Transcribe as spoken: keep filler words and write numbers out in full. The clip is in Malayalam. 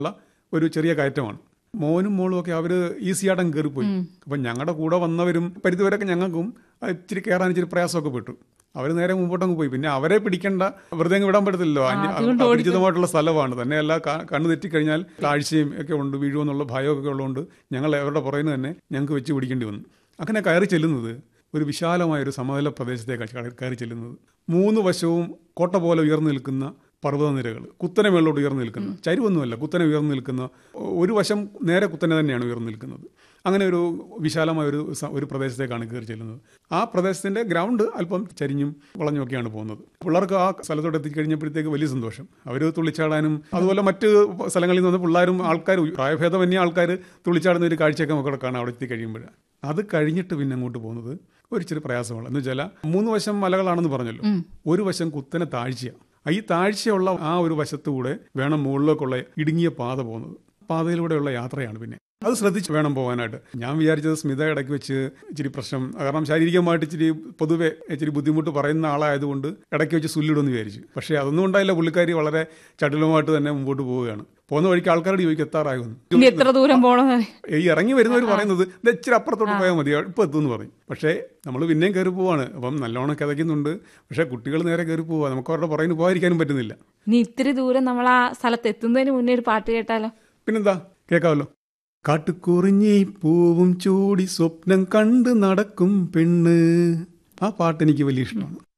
ഉള്ള ഒരു ചെറിയ കയറ്റമാണ്. മോനും മോളും ഒക്കെ അവർ ഈസിയായിട്ട് അങ്ങ് കയറിപ്പോയി. അപ്പം ഞങ്ങളുടെ കൂടെ വന്നവരും പരിധിവരെയൊക്കെ ഞങ്ങൾക്കും ഇച്ചിരി കയറാൻ ഇച്ചിരി പ്രയാസമൊക്കെ പെട്ടു. അവർ നേരെ മുമ്പോട്ടങ്ങ് പോയി. പിന്നെ അവരെ പിടിക്കേണ്ട വെറുതെ അങ്ങ് വിടാൻ പറ്റത്തില്ലല്ലോ, അപരിചിതമായിട്ടുള്ള സ്ഥലമാണ്. തന്നെയല്ല കണ്ണു തെറ്റിക്കഴിഞ്ഞാൽ കാഴ്ചയും ഒക്കെ ഉണ്ട്, വീഴുമെന്നുള്ള ഭയമൊക്കെ ഉള്ളതുകൊണ്ട് ഞങ്ങൾ അവരുടെ പുറകിന് തന്നെ ഞങ്ങൾക്ക് വെച്ച് പിടിക്കേണ്ടി വന്നു. അങ്ങനെ കയറി ചെല്ലുന്നത് ഒരു വിശാലമായൊരു സമതല പ്രദേശത്തേക്കാണ് കയറി ചെല്ലുന്നത്. മൂന്ന് വശവും കോട്ട പോലെ ഉയർന്നു നിൽക്കുന്ന പർവ്വതനിരകൾ, കുത്തനെ മേളിലോട്ട് ഉയർന്നു നിൽക്കുന്ന, ചരിവൊന്നുമല്ല, കുത്തനെ ഉയർന്നു നിൽക്കുന്ന, ഒരു വശം നേരെ കുത്തനെ തന്നെയാണ് ഉയർന്നു നിൽക്കുന്നത്. അങ്ങനെ ഒരു വിശാലമായ ഒരു ഒരു പ്രദേശത്തേക്കാണ് കയറി ചെല്ലുന്നത്. ആ പ്രദേശത്തിൻ്റെ ഗ്രൗണ്ട് അല്പം ചരിഞ്ഞും വളഞ്ഞുമൊക്കെയാണ് പോകുന്നത്. പിള്ളേർക്ക് ആ സ്ഥലത്തോട്ട് എത്തിക്കഴിഞ്ഞപ്പോഴത്തേക്ക് വലിയ സന്തോഷം. അവർ തുള്ളിച്ചാടാനും അതുപോലെ മറ്റ് സ്ഥലങ്ങളിൽ നിന്ന് പിള്ളേരും ആൾക്കാർ പ്രായഭേദമന്യ ആൾക്കാർ തുള്ളിച്ചാടുന്ന ഒരു കാഴ്ചയൊക്കെ നമുക്ക് കാണാം അവിടെ എത്തിക്കഴിയുമ്പോൾ. അത് കഴിഞ്ഞിട്ട് പിന്നെ അങ്ങോട്ട് പോകുന്നത് ഒരു ചെറിയ പ്രയാസമാണ്. എന്ന് വെച്ചാൽ മൂന്ന് വശം മലകളാണെന്ന് പറഞ്ഞല്ലോ, ഒരു വശം കുത്തനെ താഴ്ചയാണ്. ഈ താഴ്ചയുള്ള ആ ഒരു വശത്തുകൂടെ വേണം മുകളിലേക്കുള്ള ഇടുങ്ങിയ പാത പോകുന്നത്. പാതയിലൂടെയുള്ള യാത്രയാണ്. പിന്നെ അത് ശ്രദ്ധിച്ച് വേണം പോകാനായിട്ട്. ഞാൻ വിചാരിച്ചത് സ്മിത ഇടയ്ക്ക് വെച്ച് ഇച്ചിരി പ്രശ്നം, കാരണം ശാരീരികമായിട്ട് ഇച്ചിരി പൊതുവെ ഇച്ചിരി ബുദ്ധിമുട്ട് പറയുന്ന ആളായതുകൊണ്ട് ഇടയ്ക്ക് വെച്ച് സുല്ലിടുമെന്ന് വിചാരിച്ചു. പക്ഷേ അതൊന്നും ഉണ്ടായില്ല. പുള്ളിക്കാരി വളരെ ചടുലമായിട്ട് തന്നെ മുമ്പോട്ട് പോവുകയാണ്. പോകുന്ന വഴിക്ക് ആൾക്കാരോട് ചോദിക്കും എത്താറാകുന്നു, എത്ര ദൂരം പോകണം. ഈ ഇറങ്ങി വരുന്നവർ പറയുന്നത് ഇത് ഇച്ചിരി അപ്പുറത്തോട്ട് പോയാൽ മതി, ഇപ്പം എത്തുമെന്ന് പറയും. പക്ഷേ നമ്മൾ പിന്നെയും കയറി പോവാണ്. അപ്പം നല്ലോണം കിതയ്ക്കുന്നുണ്ട്. പക്ഷേ കുട്ടികൾ നേരെ കയറി പോവുക, നമുക്ക് അവരുടെ പുറകിന് പോകാതിരിക്കാനും പറ്റുന്നില്ല. നീ ഇത്തിരി ദൂരം നമ്മൾ ആ സ്ഥലത്ത് എത്തുന്നതിന് മുന്നേ ഒരു പാട്ട് കേട്ടാലോ? പിന്നെന്താ, കേൾക്കാമല്ലോ. കാട്ടുകുറിഞ്ഞി പൂവും ചൂടി സ്വപ്നം കണ്ട് നടക്കും പെണ്ണ്. ആ പാട്ട് എനിക്ക് വലിയ ഇഷ്ടമാണ്.